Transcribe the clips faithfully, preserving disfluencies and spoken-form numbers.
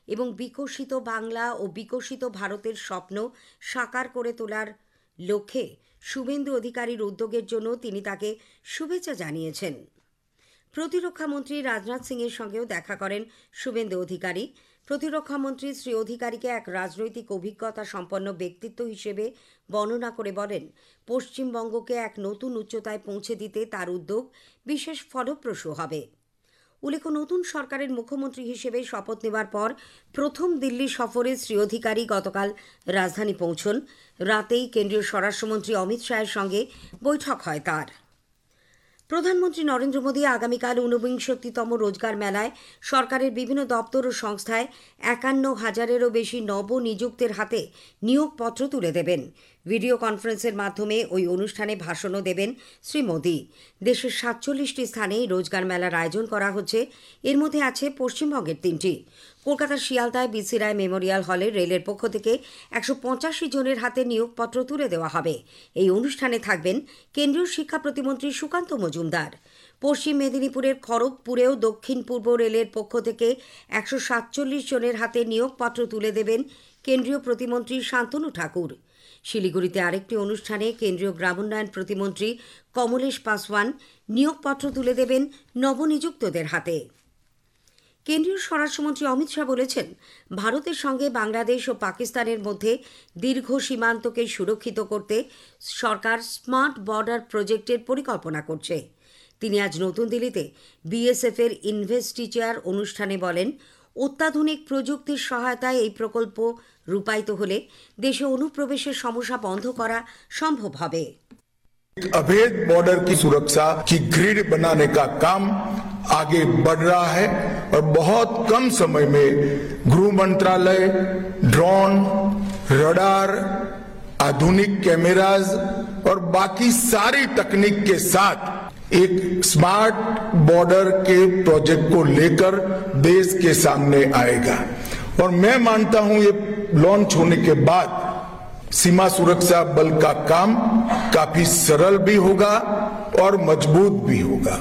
এবং বিকশিত বাংলা ও বিকশিত ভারতের স্বপ্ন সাকার করে তোলার লক্ষ্যে শুভেন্দু অধিকারীর উদ্যোগের জন্য তিনি তাকে শুভেচ্ছা জানিয়েছেন। প্রতিরক্ষামন্ত্রী রাজনাথ সিংয়ের সঙ্গেও দেখা করেন শুভেন্দু অধিকারী। প্রতিরক্ষামন্ত্রী শ্রী অধিকারীকে এক রাজনৈতিক অভিজ্ঞতা সম্পন্ন ব্যক্তিত্ব হিসেবে বর্ণনা করে বলেন, পশ্চিমবঙ্গকে এক নতুন উচ্চতায় পৌঁছে দিতে তার উদ্যোগ বিশেষ ফলপ্রসূ হবে। উল্লেখ্য, নতুন সরকারের মুখ্যমন্ত্রী হিসেবে শপথ নেওয়ার পর প্রথম দিল্লি সফরে শ্রী অধিকারী গতকাল রাজধানী পৌঁছন। রাতেই কেন্দ্রীয় স্বরাষ্ট্রমন্ত্রী অমিত শাহের সঙ্গে বৈঠক হয় তার। প্রধানমন্ত্রী নরেন্দ্র মোদী আগামীকাল ঊনবিংশতিতম রোজগার মেলায় সরকারের বিভিন্ন দপ্তর ও সংস্থায় একান্ন হাজারেরও বেশি নবনিযুক্তের হাতে নিয়োগপত্র তুলে দেবেন। ভিডিও কনফারেন্সের মাধ্যমে ওই অনুষ্ঠানে ভাষণও দেবেন শ্রী মোদী। দেশের সাতচল্লিশটি স্থানে রোজগার মেলার আয়োজন করা হচ্ছে। এর মধ্যে আছে পশ্চিমবঙ্গের তিনটি। কলকাতার শিয়ালদায় বিসি রায় মেমোরিয়াল হলে রেলের পক্ষ থেকে একশো পঁচাশি জনের হাতে নিয়োগপত্র তুলে দেওয়া হবে। এই অনুষ্ঠানে থাকবেন কেন্দ্রীয় শিক্ষা প্রতিমন্ত্রী সুকান্ত মজুমদার। পশ্চিম মেদিনীপুরের খড়গপুরেও দক্ষিণ পূর্ব রেলের পক্ষ থেকে একশো সাতচল্লিশ জনের হাতে নিয়োগপত্র তুলে দেবেন কেন্দ্রীয় প্রতিমন্ত্রী শান্তনু ঠাকুর। শিলিগুড়িতে আরেকটি অনুষ্ঠানে কেন্দ্রীয় গ্রামোন্নয়ন প্রতিমন্ত্রী কমলেশ পাসওয়ান নিয়োগপত্র তুলে দেবেন নবনিযুক্তদের হাতে। কেন্দ্রীয় স্বরাষ্ট্রমন্ত্রী অমিত শাহ বলেছেন, ভারতের সঙ্গে বাংলাদেশ ও পাকিস্তানের মধ্যে দীর্ঘ সীমান্তকে সুরক্ষিত করতে সরকার স্মার্ট বর্ডার প্রজেক্টের পরিকল্পনা করছে। তিনি আজ নতুন দিল্লিতে বিএসএফ এর ইনভেস্টিচার অনুষ্ঠানে বলেন, অত্যাধুনিক প্রযুক্তির সহায়তায় এই প্রকল্প রূপায়িত হলে দেশে অনুপ্রবেশের সমস্যা বন্ধ করা সম্ভব হবে। अवैध बॉर्डर की सुरक्षा की ग्रिड बनाने का काम आगे बढ़ रहा है और बहुत कम समय में गृह मंत्रालय ड्रोन, रडार, आधुनिक कैमराज और बाकी सारी तकनीक के साथ एक स्मार्ट बॉर्डर के प्रोजेक्ट को लेकर देश के सामने आएगा। और मैं मानता हूं ये लॉन्च होने के बाद सीमा सुरक्षा बल का काम काफी सरल भी होगा और मजबूत भी होगा।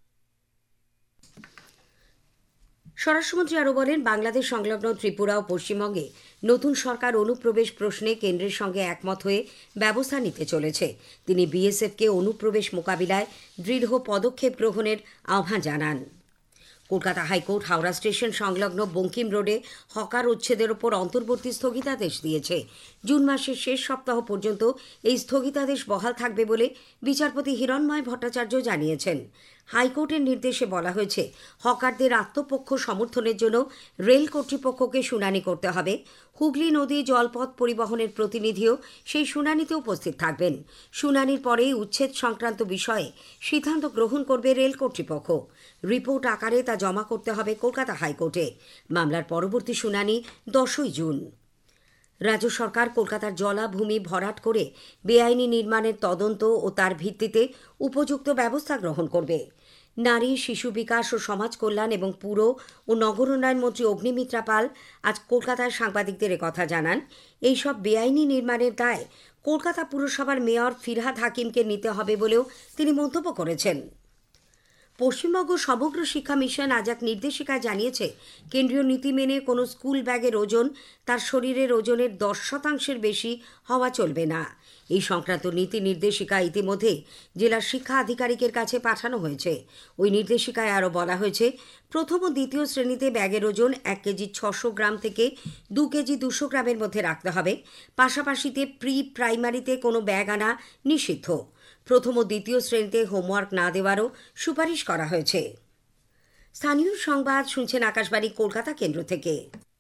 স্বরাষ্ট্রমন্ত্রী আরও বলেন, বাংলাদেশ সংলগ্ন ত্রিপুরা ও পশ্চিমবঙ্গে নতুন সরকার অনুপ্রবেশ প্রশ্নে কেন্দ্রের সঙ্গে একমত হয়ে ব্যবস্থা নিতে চলেছে। তিনি বিএসএফকে অনুপ্রবেশ মোকাবিলায় দৃঢ় পদক্ষেপ গ্রহণের আহ্বান জানান। কলকাতা হাইকোর্ট হাওড়া স্টেশন সংলগ্ন বঙ্কিম রোডে হকার উচ্ছেদের ওপর অন্তর্বর্তী স্থগিতাদেশ দিয়েছে। জুন মাসের শেষ সপ্তাহ পর্যন্ত এই স্থগিতাদেশ বহাল থাকবে বলে বিচারপতি হিরণময় ভট্টাচার্য জানিয়েছেন। হাইকোর্টের নির্দেশে বলা হয়েছে, হকারদের আত্মপক্ষ সমর্থনের জন্য রেল কর্তৃপক্ষকে শুনানি করতে হবে। হুগলি নদী জলপথ পরিবহনের প্রতিনিধিও সেই শুনানিতে উপস্থিত থাকবেন। শুনানির পরেই উচ্ছেদ সংক্রান্ত বিষয়ে সিদ্ধান্ত গ্রহণ করবে রেল কর্তৃপক্ষ। রিপোর্ট আকারে তা জমা করতে হবে কলকাতা হাইকোর্টে। মামলার পরবর্তী শুনানি দশই জুন। রাজ্য সরকার কলকাতার জলাভূমি ভরাট করে বেআইনি নির্মাণের তদন্ত ও তার ভিত্তিতে উপযুক্ত ব্যবস্থা গ্রহণ করবে। নারী, শিশু বিকাশ ও সমাজ কল্যাণ এবং পুর ও নগর উন্নয়ন মন্ত্রী অগ্নিমিত্রা পাল আজ কলকাতায় সাংবাদিকদের একথা জানান। এইসব বেআইনি নির্মাণের দায় কলকাতা পুরসভার মেয়র ফিরহাদ হাকিমকে নিতে হবে বলেও তিনি মন্তব্য করেছেন। পশ্চিমবঙ্গ সমগ্র শিক্ষা মিশন আজ এক নির্দেশিকায় জানিয়েছে, কেন্দ্রীয় নীতি মেনে কোনো স্কুল ব্যাগের ওজন তার শরীরের ওজনের দশ শতাংশের বেশি হওয়া চলবে না। এই সংক্রান্ত নীতি নির্দেশিকা ইতিমধ্যে জেলার শিক্ষা আধিকারিকের কাছে পাঠানো হয়েছে। ওই নির্দেশিকায় আরও বলা হয়েছে, প্রথম ও দ্বিতীয় শ্রেণীতে ব্যাগের ওজন এক কেজি ছশো গ্রাম থেকে দু কেজি দুশো গ্রামের মধ্যে রাখতে হবে। পাশাপাশিতে প্রি প্রাইমারিতে কোনো ব্যাগ আনা নিষিদ্ধ। প্রথম ও দ্বিতীয় শ্রেণীতে হোমওয়ার্ক না দেওয়ারও সুপারিশ করা হয়েছে। স্থানীয় সংবাদ শুনছেন আকাশবাণী কলকাতা কেন্দ্র থেকে।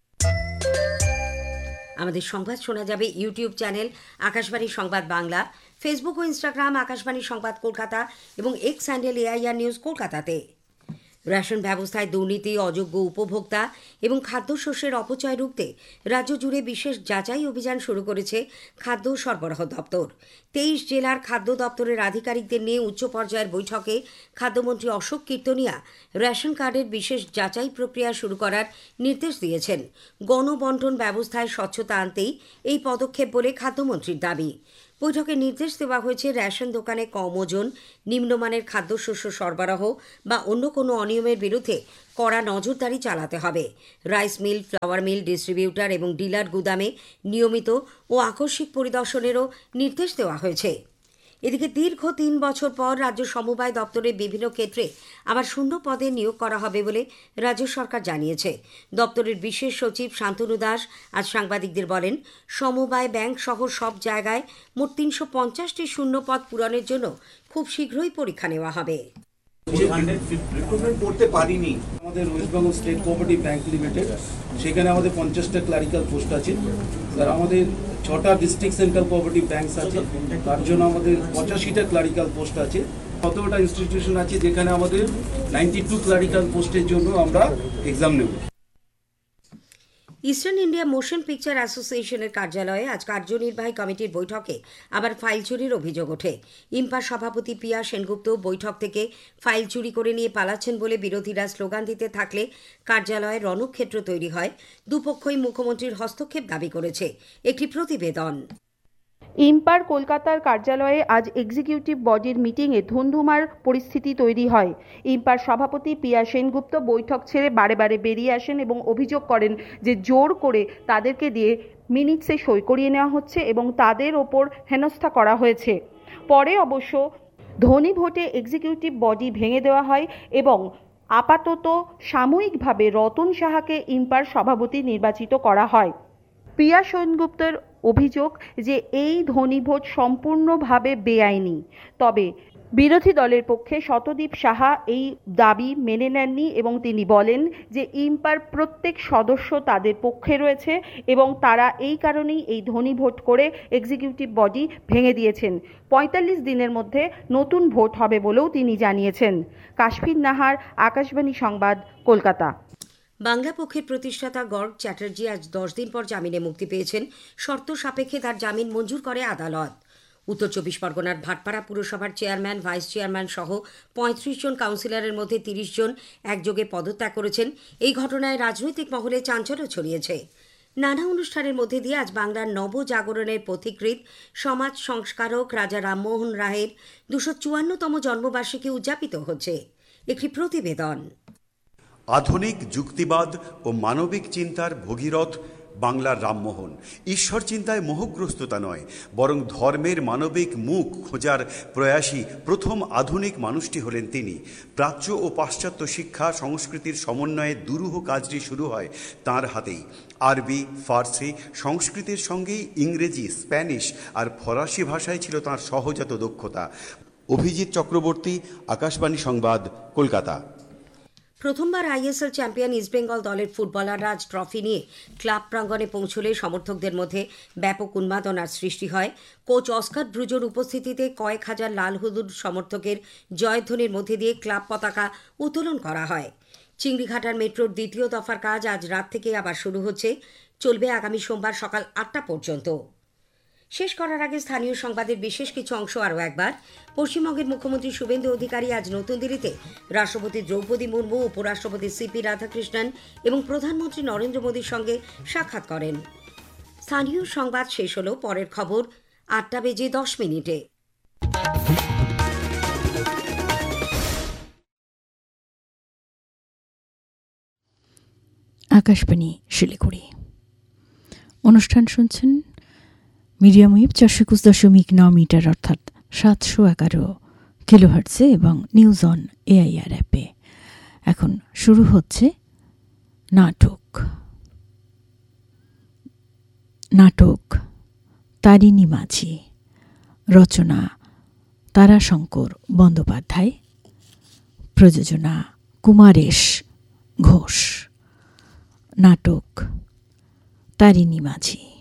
আমাদের সংবাদ শোনা যাবে ইউটিউব চ্যানেল আকাশবাণী সংবাদ বাংলা, ফেসবুক ও ইনস্টাগ্রাম আকাশবাণী সংবাদ কলকাতা এবং এক্স হ্যান্ডেল এআইআর নিউজ কলকাতাতে। রেশন ব্যবস্থায় দুর্নীতি, অযোগ্য উপভোক্তা এবং খাদ্যশস্যের অপচয় রুখতে রাজ্য জুড়ে বিশেষ যাচাই অভিযান শুরু করেছে খাদ্য সরবরাহ দপ্তর। তেইশ জেলার খাদ্য দপ্তরের আধিকারিকদের নিয়ে উচ্চ পর্যায়ের বৈঠকে খাদ্যমন্ত্রী অশোক কীর্তনিয়া রেশন কার্ডের বিশেষ যাচাই প্রক্রিয়া শুরু করার নির্দেশ দিয়েছেন। গণবণ্টন ব্যবস্থায় স্বচ্ছতা আনতেই এই পদক্ষেপ বলে খাদ্যমন্ত্রীর দাবি। বৈঠকে নির্দেশ দেওয়া হয়েছে রেশন দোকানে কম ওজন, নিম্নমানের খাদ্যশস্য সরবরাহ বা অন্য কোনো অনিয়মের বিরুদ্ধে কড়া নজরদারি চালাতে হবে। Rice mill, flour mill, distributor এবং ডিলার গুদামে নিয়মিত ও আকস্মিক পরিদর্শনেরও নির্দেশ দেওয়া হয়েছে। এদিকে দীর্ঘ তিন বছর পর রাজ্য সমবায় দপ্তরের বিভিন্ন ক্ষেত্রে আবার শূন্য পদে নিয়োগ করা হবে বলে রাজ্য সরকার জানিয়েছে। দপ্তরের বিশেষ সচিব শান্তনু দাস আজ সাংবাদিকদের বলেন, সমবায় ব্যাংক সহ সব জায়গায় মোট তিনশো পঞ্চাশটি শূন্য পদ পূরণের জন্য খুব শীঘ্রই পরীক্ষা নেওয়া হবে। রিক্রুটমেন্ট করতে পারিনি আমাদের West Bengal state cooperative bank limited, সেখানে আমাদের পঞ্চাশটা ক্লারিক্যাল পোস্ট আছে। আর আমাদের ছটা ডিস্ট্রিক্ট সেন্ট্রাল কোঅপারেটিভ ব্যাংকস আছে, তার জন্য আমাদের পঁচাশিটা ক্লারিক্যাল পোস্ট আছে। কতটা ইনস্টিটিউশন আছে যেখানে আমাদের নাইনটি টু ক্লারিক্যাল পোস্টের জন্য আমরা এক্সাম নেব। ইস্টার্ন ইন্ডিয়া মোশন পিকচার অ্যাসোসিয়েশনের কার্যালয়ে আজ কার্যনির্বাহী কমিটির বৈঠকে আবার ফাইল চুরির অভিযোগ ওঠে। ইম্পার সভাপতি পিয়া সেনগুপ্ত বৈঠক থেকে ফাইল চুরি করে নিয়ে পালাচ্ছেন বলে বিরোধীরা স্লোগান দিতে থাকলে কার্যালয়ে রণক্ষেত্র তৈরি হয়। দুপক্ষই মুখ্যমন্ত্রীর হস্তক্ষেপ দাবি করেছে। একটি প্রতিবেদন। ইম্পার কলকাতার কার্যালয়ে আজ এক্সিকিউটিভ বডির মিটিংয়ে ধুন্ধুমার পরিস্থিতি তৈরি হয়। ইম্পার সভাপতি পিয়া সেনগুপ্ত বৈঠক ছেড়ে বারে বারে বেরিয়ে আসেন এবং অভিযোগ করেন যে জোর করে তাদেরকে দিয়ে মিনিটসে সই করিয়ে নেওয়া হচ্ছে এবং তাদের ওপর হেনস্থা করা হয়েছে। পরে অবশ্য ধ্বনি ভোটে এক্সিকিউটিভ বডি ভেঙে দেওয়া হয় এবং আপাতত সাময়িকভাবে রতন সাহাকে ইম্পার সভাপতি নির্বাচিত করা হয়। পিয়া সেনগুপ্তের অভিযোগ যে এই ধ্বনিভোট সম্পূর্ণভাবে বেআইনি। তবে বিরোধী দলের পক্ষে শতদীপ সাহা এই দাবি মেনে নেননি এবং তিনি বলেন যে ইম্পার প্রত্যেক সদস্য তাদের পক্ষে রয়েছে এবং তারা এই কারণেই এই ধ্বনিভোট করে এক্সিকিউটিভ বডি ভেঙে দিয়েছেন। পঁয়তাল্লিশ দিনের মধ্যে নতুন ভোট হবে বলেও তিনি জানিয়েছেন। কাশফির নাহার, আকাশবাণী সংবাদ, কলকাতা। বাংলা পক্ষের প্রতিষ্ঠাতা গর্গ চ্যাটার্জি আজ দশ দিন পর জামিনে মুক্তি পেয়েছেন। শর্ত সাপেক্ষে তার জামিন মঞ্জুর করে আদালত। উত্তর চব্বিশ পরগনার ভাটপাড়া পুরসভার চেয়ারম্যান, ভাইস চেয়ারম্যান সহ পঁয়ত্রিশ জন কাউন্সিলরের মধ্যে তিরিশ জন একযোগে পদত্যাগ করেছেন। এই ঘটনায় রাজনৈতিক মহলে চাঞ্চল্য ছড়িয়েছে। নানা অনুষ্ঠানের মধ্যে দিয়ে আজ বাংলার নবজাগরণের পথিকৃৎ সমাজ সংস্কারক রাজা রামমোহন রায়ের দুশো চুয়ান্নতম জন্মবার্ষিকী উদযাপিত হচ্ছে। একটি প্রতিবেদন। আধুনিক যুক্তিবাদ ও মানবিক চিন্তার ভগীরথ বাংলার রামমোহন ঈশ্বর চিন্তায় মোহগ্রস্ততা নয়, বরং ধর্মের মানবিক মুখ খোঁজার প্রয়াসী প্রথম আধুনিক মানুষটি হলেন তিনি। প্রাচ্য ও পাশ্চাত্য শিক্ষা সংস্কৃতির সমন্বয়ে দুরূহ কাজটি শুরু হয় তাঁর হাতেই। আরবি, ফার্সি, সংস্কৃতের সঙ্গেই ইংরেজি, স্প্যানিশ আর ফরাসি ভাষায় ছিল তাঁর সহজাত দক্ষতা। অভিজিৎ চক্রবর্তী, আকাশবাণী সংবাদ, কলকাতা। প্রথমবার আইএসএল চ্যাম্পিয়ন ইস্টবেঙ্গল দলের ফুটবলাররা আজ ট্রফি নিয়ে ক্লাব প্রাঙ্গণে পৌঁছলে সমর্থকদের মধ্যে ব্যাপক উন্মাদনার সৃষ্টি হয়। কোচ অস্কার ব্রুজোর উপস্থিতিতে কয়েক হাজার লাল হলুদ সমর্থকের জয়ধ্বনির মধ্যে দিয়ে ক্লাব পতাকা উত্তোলন করা হয়। চিংড়িঘাটার মেট্রোর দ্বিতীয় দফার কাজ আজ রাত থেকে আবার শুরু হচ্ছে, চলবে আগামী সোমবার সকাল আটটা পর্যন্ত। শেষ করার আগে স্থানীয় সংবাদের বিশেষ কিছু অংশ আরও একবার। পশ্চিমবঙ্গের মুখ্যমন্ত্রী শুভেন্দু অধিকারী আজ নতুন দিল্লিতে রাষ্ট্রপতি দ্রৌপদী মুর্মু, উপরাষ্ট্রপতি সিপি রাধাকৃষ্ণন এবং প্রধানমন্ত্রী নরেন্দ্র মোদীর সঙ্গে সাক্ষাৎ করেন। স্থানীয় সংবাদ শেষ হল। পরের খবর আটটা বেজে দশ মিনিটে। আকাশবাণী শিলিগুড়ি। অনুষ্ঠান শুনছেন মিডিয়াম ওয়েভ চারশো একুশ দশমিক ন মিটার অর্থাৎ সাতশো এগারো কিলোহার্টসে এবং নিউজ অন এআইআর অ্যাপে। এখন শুরু হচ্ছে নাটক। নাটক তারিণী মাঝি, রচনা তারাশঙ্কর বন্দ্যোপাধ্যায়, প্রযোজনা কুমারেশ ঘোষ। নাটক তারিণী মাঝি।